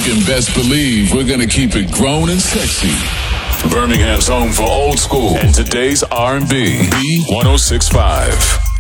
you can best believe we're gonna keep it grown and sexy. Birmingham's home for old school and today's R&B. B 106.5.